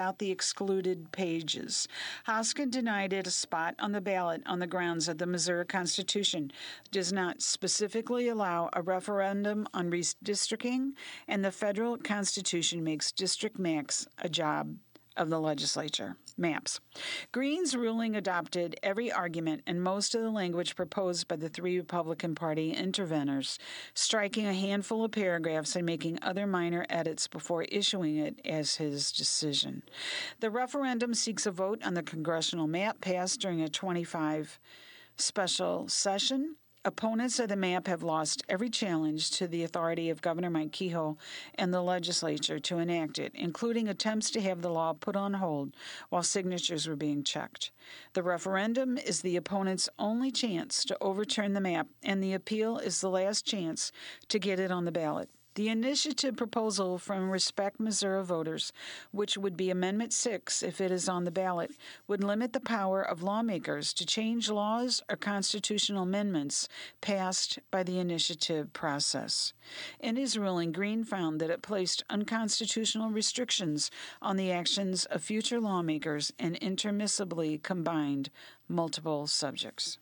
out the excluded pages. Hoskin denied it a spot on the ballot on the grounds that the Missouri Constitution does not specifically allow a referendum on redistricting, and the federal Constitution makes district maps a job of the legislature. Maps. Green's ruling adopted every argument and most of the language proposed by the three Republican Party interveners, striking a handful of paragraphs and making other minor edits before issuing it as his decision. The referendum seeks a vote on the congressional map passed during a 25 special session. Opponents of the map have lost every challenge to the authority of Governor Mike Kehoe and the legislature to enact it, including attempts to have the law put on hold while signatures were being checked. The referendum is the opponent's only chance to overturn the map, and the appeal is the last chance to get it on the ballot. The initiative proposal from Respect Missouri voters, which would be Amendment 6 if it is on the ballot, would limit the power of lawmakers to change laws or constitutional amendments passed by the initiative process. In his ruling, Green found that it placed unconstitutional restrictions on the actions of future lawmakers and intermissibly combined multiple subjects.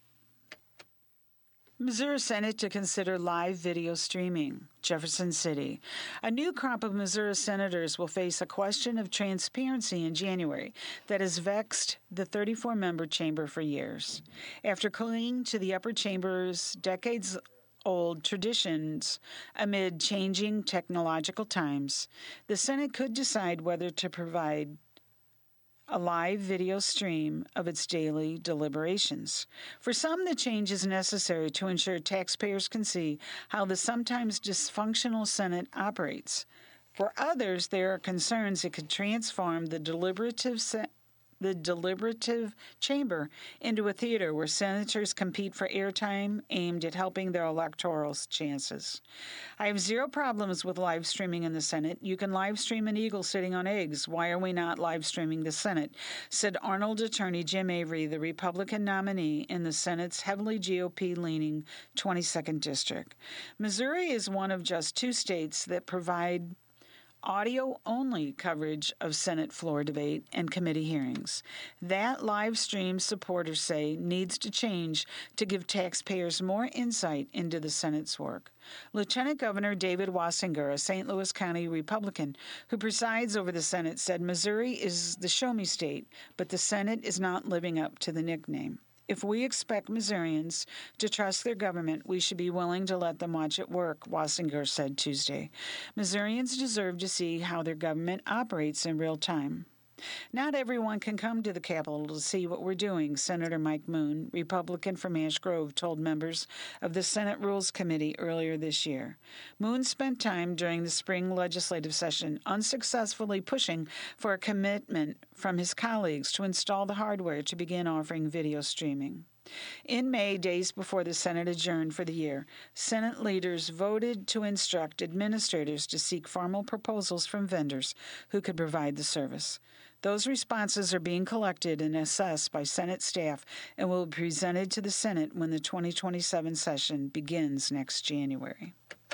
Missouri Senate to consider live video streaming. Jefferson City. A new crop of Missouri senators will face a question of transparency in January that has vexed the 34-member chamber for years. After clinging to the upper chamber's decades-old traditions amid changing technological times, the Senate could decide whether to provide a live video stream of its daily deliberations. For some, the change is necessary to ensure taxpayers can see how the sometimes dysfunctional Senate operates. For others, there are concerns it could transform the deliberative chamber into a theater where senators compete for airtime aimed at helping their electoral chances. I have zero problems with live streaming in the Senate. You can live stream an eagle sitting on eggs. Why are we not live streaming the Senate? Said Arnold Attorney Jim Avery, the Republican nominee in the Senate's heavily GOP-leaning 22nd District. Missouri is one of just two states that provide audio-only coverage of Senate floor debate and committee hearings. That live stream, supporters say, needs to change to give taxpayers more insight into the Senate's work. Lieutenant Governor David Wassinger, a St. Louis County Republican who presides over the Senate, said Missouri is the show-me state, but the Senate is not living up to the nickname. If we expect Missourians to trust their government, we should be willing to let them watch it work, Wassinger said Tuesday. Missourians deserve to see how their government operates in real time. Not everyone can come to the Capitol to see what we're doing, Senator Mike Moon, Republican from Ash Grove, told members of the Senate Rules Committee earlier this year. Moon spent time during the spring legislative session unsuccessfully pushing for a commitment from his colleagues to install the hardware to begin offering video streaming. In May, days before the Senate adjourned for the year, Senate leaders voted to instruct administrators to seek formal proposals from vendors who could provide the service. Those responses are being collected and assessed by Senate staff and will be presented to the Senate when the 2027 session begins next January.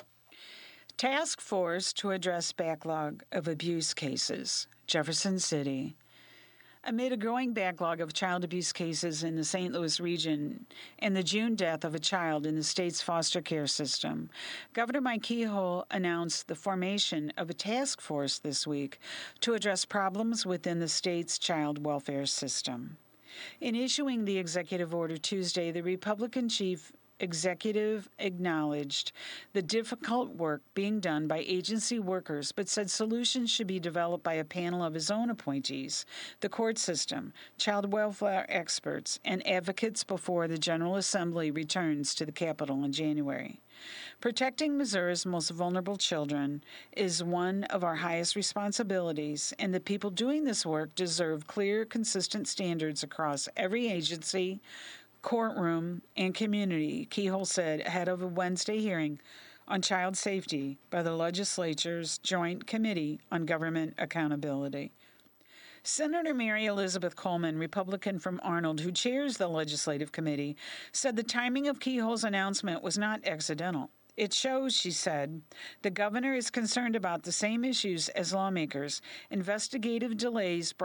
Task Force to address backlog of abuse cases. Jefferson City. Amid a growing backlog of child abuse cases in the St. Louis region and the June death of a child in the state's foster care system, Governor Mike Kehoe announced the formation of a task force this week to address problems within the state's child welfare system. In issuing the executive order Tuesday, the Republican chief executive acknowledged the difficult work being done by agency workers, but said solutions should be developed by a panel of his own appointees, the court system, child welfare experts, and advocates before the General Assembly returns to the Capitol in January. Protecting Missouri's most vulnerable children is one of our highest responsibilities, and the people doing this work deserve clear, consistent standards across every agency, courtroom, and community, Kehoe said ahead of a Wednesday hearing on child safety by the legislature's Joint Committee on Government Accountability. Senator Mary Elizabeth Coleman, Republican from Arnold, who chairs the legislative committee, said the timing of Kehoe's announcement was not accidental. It shows, she said, the governor is concerned about the same issues as lawmakers. Investigative delays